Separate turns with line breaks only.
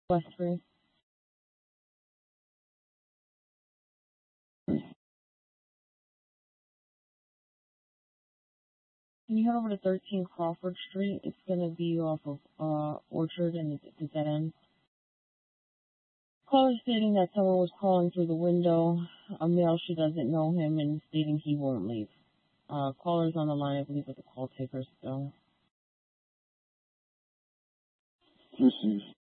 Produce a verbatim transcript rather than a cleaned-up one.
Westbury. Can you head over to thirteen Crawford Street? It's going to be off of uh, Orchard and the dead end. Caller stating that someone was calling through the window, a male, she doesn't know him, and stating he won't leave. Uh, caller's on the line, I believe, with the call taker still.
This is